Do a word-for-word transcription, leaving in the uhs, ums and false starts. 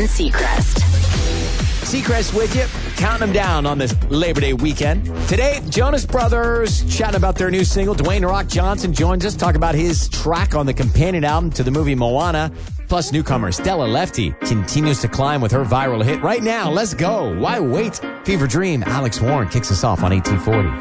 and Seacrest. Seacrest with you, counting them down on this Labor Day weekend. Today, Jonas Brothers chatting about their new single. Dwayne Rock Johnson joins us, talk about his track on the companion album to the movie Moana. Plus, newcomer Stella Lefty continues to climb with her viral hit. Right now, let's go. Why wait? Fever Dream, Alex Warren kicks us off on eighteen forty.